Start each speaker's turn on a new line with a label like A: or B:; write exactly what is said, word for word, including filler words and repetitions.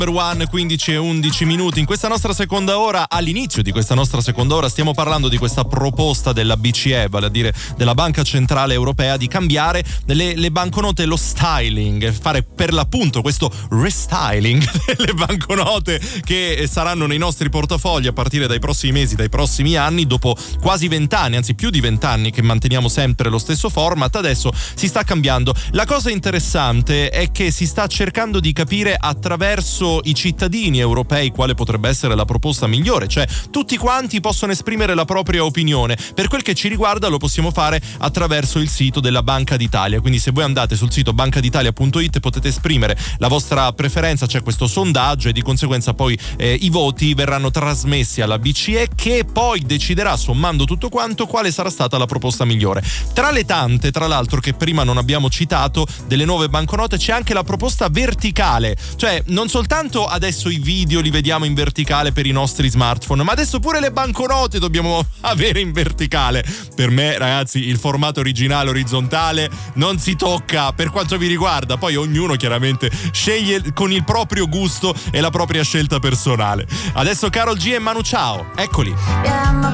A: per One, quindici e undici minuti. In questa nostra seconda ora, all'inizio di questa nostra seconda ora, stiamo parlando di questa proposta della B C E, vale a dire della Banca Centrale Europea, di cambiare le, le banconote, lo styling, fare per l'appunto questo restyling delle banconote che saranno nei nostri portafogli a partire dai prossimi mesi, dai prossimi anni. Dopo quasi vent'anni, anzi più di vent'anni che manteniamo sempre lo stesso format, adesso si sta cambiando. La cosa interessante è che si sta cercando di capire attraverso i cittadini europei quale potrebbe essere la proposta migliore, cioè tutti quanti possono esprimere la propria opinione. Per quel che ci riguarda lo possiamo fare attraverso il sito della Banca d'Italia, quindi se voi andate sul sito bancaditalia punto it potete esprimere la vostra preferenza, c'è questo sondaggio e di conseguenza poi eh, i voti verranno trasmessi alla B C E, che poi deciderà, sommando tutto quanto, quale sarà stata la proposta migliore. Tra le tante, tra l'altro, che prima non abbiamo citato, delle nuove banconote c'è anche la proposta verticale, cioè non soltanto adesso i video li vediamo in verticale per i nostri smartphone, ma adesso pure le banconote dobbiamo avere in verticale. Per me, ragazzi, il formato originale orizzontale non si tocca per quanto vi riguarda, poi ognuno chiaramente sceglie con il proprio gusto e la propria scelta personale. Adesso Karol G e Manu Chao, eccoli.